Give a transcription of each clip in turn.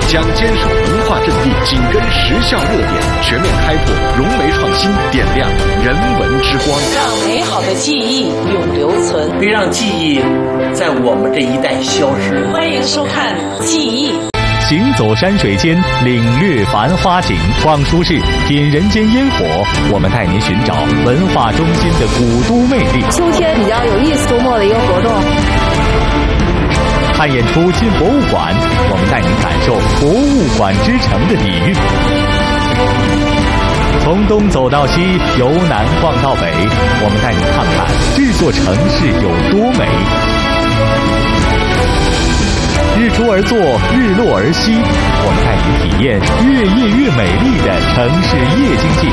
将坚守文化阵地，紧跟时效热点，全面开拓融媒创新，点亮人文之光， 让美好的记忆永留存， 别让记忆在我们这一代消失。 欢迎收看《记忆》。 行走山水间，领略繁花景；逛书市，品人间烟火。我们带您寻找文化中心的古都魅力。 秋天比较有意思，周末的一个活动。 看演出进博物馆，我们带您感受博物馆之城的底蕴。从东走到西，由南逛到北，我们带您看看这座城市有多美。日出而作，日落而息，我们带您体验越夜越美丽的城市夜经济，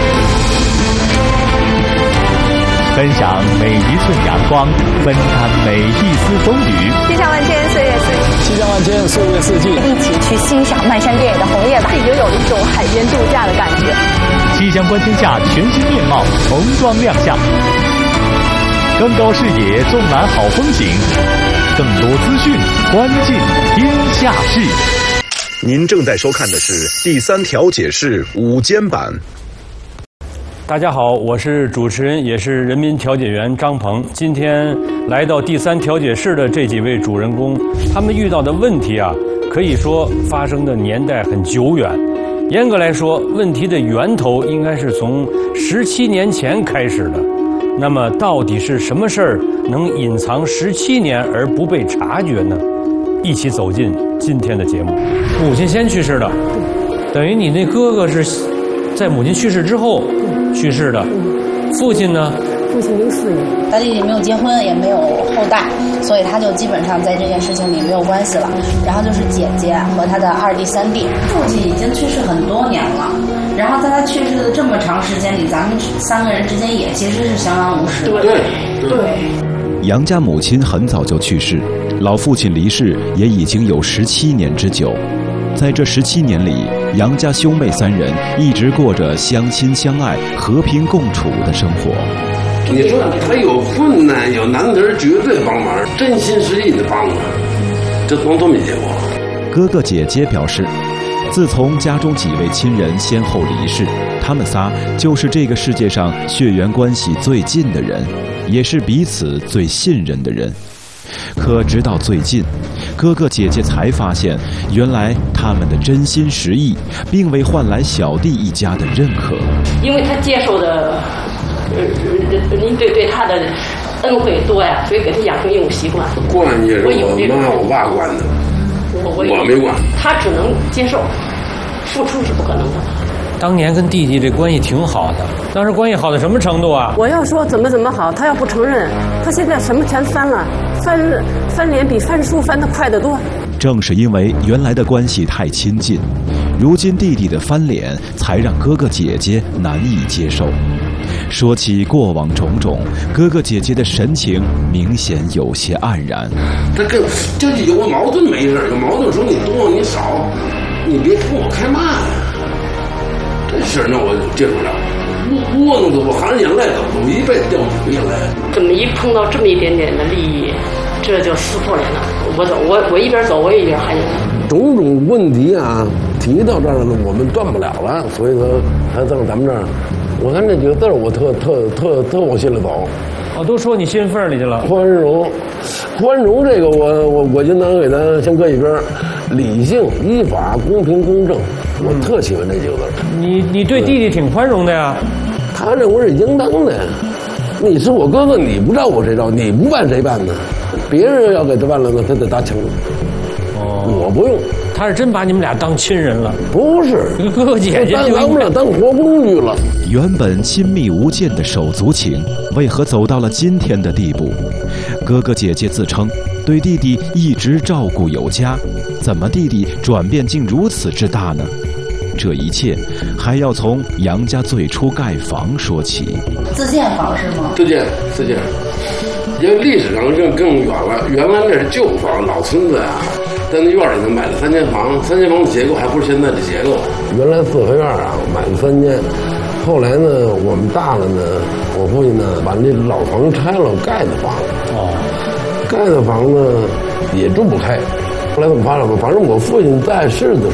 分享每一寸阳光，分担每一丝风雨。 气象万千，岁月四季。 气象万千，岁月四季。 一起去欣赏漫山遍野的红叶吧，已经有一种海边度假的感觉。 气象观天下全新面貌重装亮相，更高视野，纵览好风景。更多资讯，关进天下事。 您正在收看的是第三调解室午间版。 大家好，我是主持人，也是人民调解员张鹏。今天来到第三调解室的这几位主人公，他们遇到的问题啊，可以说发生的年代很久远。严格来说，问题的源头应该是从17年前开始的。那么到底是什么事儿能隐藏17年而不被察觉呢？一起走进今天的节目。母亲先去世的，等于你那哥哥是在母亲去世之后去世的。父亲呢？ 父亲04年， 他弟弟没有结婚，也没有后代，所以他就基本上在这件事情里没有关系了。然后就是姐姐和他的2弟3弟。父亲已经去世很多年了，然后在他去世的这么长时间里，咱们3个人之间也其实是相安无事的。 对。 杨家母亲很早就去世，老父亲离世也已经有17年之久。在这17年里，杨家兄妹3人一直过着相亲相爱、和平共处的生活。 你说他有困难有难题，绝对帮忙，真心实意的帮忙，这光这么结果。 哥哥姐姐表示，自从家中几位亲人先后离世，他们仨就是这个世界上血缘关系最近的人，也是彼此最信任的人。可直到最近，哥哥姐姐才发现，原来他们的真心实意并未换来小弟一家的认可。 因为他接受的您对他的恩惠多呀，所以给他养成一种习惯。 惯也是我妈我爸惯的，我没惯。 他只能接受，付出是不可能的。 当年跟弟弟这关系挺好的，当时关系好到什么程度啊？ 我要说怎么好，他要不承认，他现在什么全翻了，翻脸比翻书翻得快得多。 正是因为原来的关系太亲近，如今弟弟的翻脸才让哥哥姐姐难以接受。说起过往种种，哥哥姐姐的神情明显有些黯然。 他跟就有矛盾没事，有矛盾说你多你少，你别跟我开骂呀。这事儿那我接受不了，窝囊走，含着眼泪走，我一辈子掉井里来。 这么一碰到这么一点点的利益，这就撕破脸了。我一边走我也一边含眼泪。 种种问题啊，提到这儿了，我们断不了了，所以说他到咱们这儿。我看这几个字我特往心里走。 都说你心缝里去了。 宽容这个我就能给他先搁一边。理性、依法、公平、公正，我特喜欢这几个字。 你对弟弟挺宽容的呀？ 他认为是应当的。你是我哥哥，你不照我谁照？你不办谁办呢？别人要给他办了呢，他得搭腔。我不用。 他是真把你们俩当亲人了？ 不是， 哥哥姐姐当咱们俩当活工具了。 原本亲密无间的手足情，为何走到了今天的地步？哥哥姐姐自称对弟弟一直照顾有加，怎么弟弟转变竟如此之大呢？这一切还要从杨家最初盖房说起。 自建房是吗？ 自建，因为历史上更远了。原来那是旧房，老村子啊，在那院里头买了3间房，3间房的结构还不是现在的结构。原来4合院啊，买了3间，后来呢，我们大了呢，我父亲呢把那老房拆了，盖的房。盖的房呢也住不开。后来怎么发展？反正我父亲在世的时候。